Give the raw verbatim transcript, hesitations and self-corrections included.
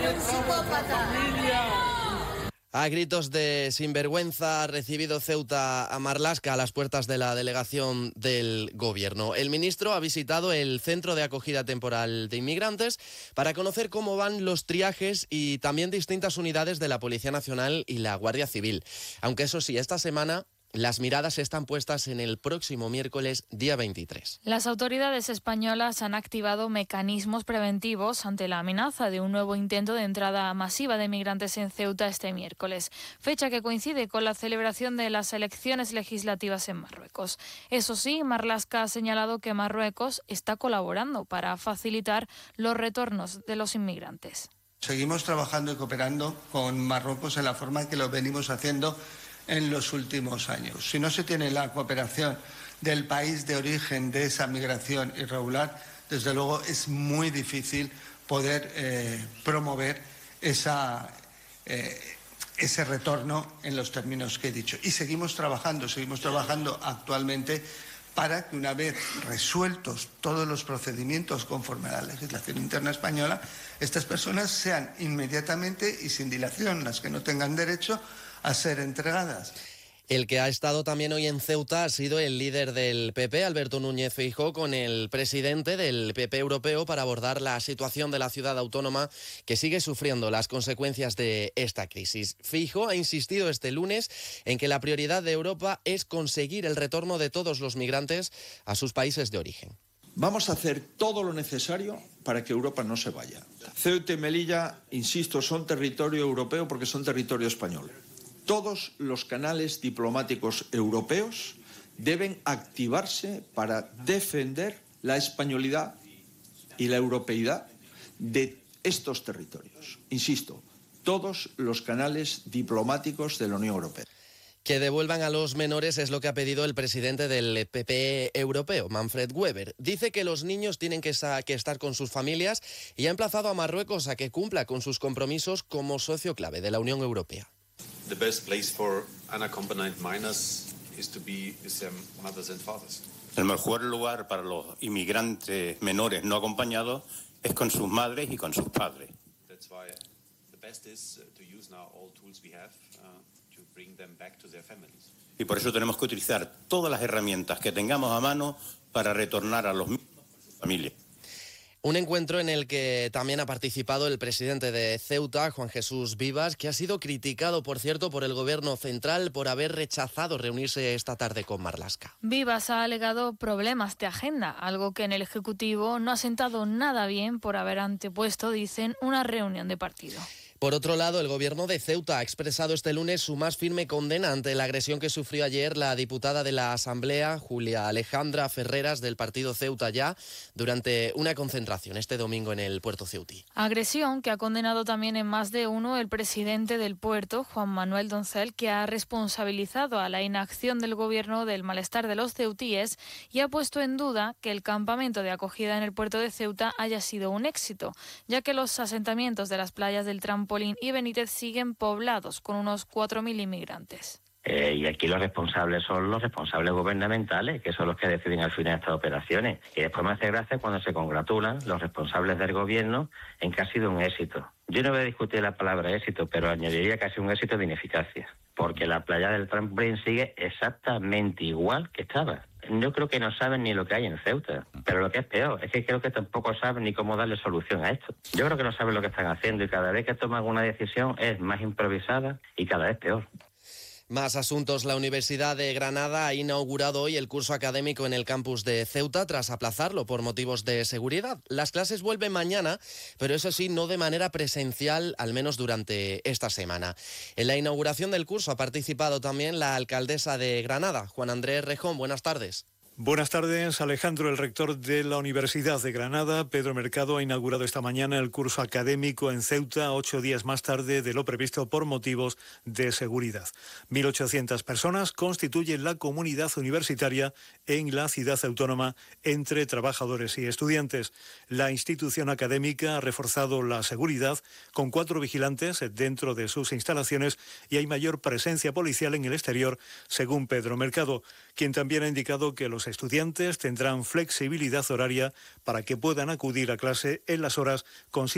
A gritos de sinvergüenza ha recibido Ceuta a Marlaska a las puertas de la delegación del Gobierno. El ministro ha visitado el Centro de Acogida Temporal de Inmigrantes para conocer cómo van los triajes y también distintas unidades de la Policía Nacional y la Guardia Civil. Aunque eso sí, esta semana las miradas están puestas en el próximo miércoles, día veintitrés. Las autoridades españolas han activado mecanismos preventivos ante la amenaza de un nuevo intento de entrada masiva de migrantes en Ceuta este miércoles, fecha que coincide con la celebración de las elecciones legislativas en Marruecos. Eso sí, Marlaska ha señalado que Marruecos está colaborando para facilitar los retornos de los inmigrantes. Seguimos trabajando y cooperando con Marruecos en la forma que lo venimos haciendo en los últimos años. Si no se tiene la cooperación del país de origen de esa migración irregular, desde luego es muy difícil poder eh, promover esa, eh, ese retorno en los términos que he dicho. Y seguimos trabajando, seguimos trabajando actualmente para que una vez resueltos todos los procedimientos conforme a la legislación interna española, estas personas sean inmediatamente y sin dilación, las que no tengan derecho a ser entregadas. El que ha estado también hoy en Ceuta ha sido el líder del P P, Alberto Núñez Feijóo, con el presidente del P P europeo para abordar la situación de la ciudad autónoma que sigue sufriendo las consecuencias de esta crisis. Feijóo ha insistido este lunes en que la prioridad de Europa es conseguir el retorno de todos los migrantes a sus países de origen. Vamos a hacer todo lo necesario para que Europa no se vaya. Ceuta y Melilla, insisto, son territorio europeo porque son territorio español. Todos los canales diplomáticos europeos deben activarse para defender la españolidad y la europeidad de estos territorios. Insisto, todos los canales diplomáticos de la Unión Europea. Que devuelvan a los menores es lo que ha pedido el presidente del P P europeo, Manfred Weber. Dice que los niños tienen que, que estar con sus familias y ha emplazado a Marruecos a que cumpla con sus compromisos como socio clave de la Unión Europea. The best place for unaccompanied minors is to be with their mothers and fathers. El mejor lugar para los inmigrantes menores no acompañados es con sus madres y con sus padres. That's why the best is to use now all tools we have uh, to bring them back to their families. Y por eso tenemos que utilizar todas las herramientas que tengamos a mano para retornar a los mismos a sus familias. Un encuentro en el que también ha participado el presidente de Ceuta, Juan Jesús Vivas, que ha sido criticado, por cierto, por el gobierno central por haber rechazado reunirse esta tarde con Marlaska. Vivas ha alegado problemas de agenda, algo que en el Ejecutivo no ha sentado nada bien por haber antepuesto, dicen, una reunión de partido. Por otro lado, el gobierno de Ceuta ha expresado este lunes su más firme condena ante la agresión que sufrió ayer la diputada de la Asamblea, Julia Alejandra Ferreras, del partido Ceuta Ya, durante una concentración este domingo en el puerto ceutí. Agresión que ha condenado también en más de uno el presidente del puerto, Juan Manuel Doncel, que ha responsabilizado a la inacción del gobierno del malestar de los ceutíes y ha puesto en duda que el campamento de acogida en el puerto de Ceuta haya sido un éxito, ya que los asentamientos de las playas del Trampolín y Benítez siguen poblados con unos cuatro mil inmigrantes. Eh, y aquí los responsables son los responsables gubernamentales, que son los que deciden al final estas operaciones. Y después me hace gracia cuando se congratulan los responsables del gobierno en que ha sido un éxito. Yo no voy a discutir la palabra éxito, pero añadiría que ha sido un éxito de ineficacia, porque la playa del Trampolín sigue exactamente igual que estaba. Yo creo que no saben ni lo que hay en Ceuta, pero lo que es peor es que creo que tampoco saben ni cómo darle solución a esto. Yo creo que no saben lo que están haciendo y cada vez que toman una decisión es más improvisada y cada vez peor. Más asuntos. La Universidad de Granada ha inaugurado hoy el curso académico en el campus de Ceuta tras aplazarlo por motivos de seguridad. Las clases vuelven mañana, pero eso sí, no de manera presencial, al menos durante esta semana. En la inauguración del curso ha participado también la alcaldesa de Granada, Juan Andrés Rejón. Buenas tardes. Buenas tardes, Alejandro. El rector de la Universidad de Granada, Pedro Mercado, ha inaugurado esta mañana el curso académico en Ceuta, ocho días más tarde de lo previsto por motivos de seguridad. mil ochocientas personas constituyen la comunidad universitaria en la ciudad autónoma entre trabajadores y estudiantes. La institución académica ha reforzado la seguridad con cuatro vigilantes dentro de sus instalaciones y hay mayor presencia policial en el exterior, según Pedro Mercado, quien también ha indicado que los estudiantes tendrán flexibilidad horaria para que puedan acudir a clase en las horas con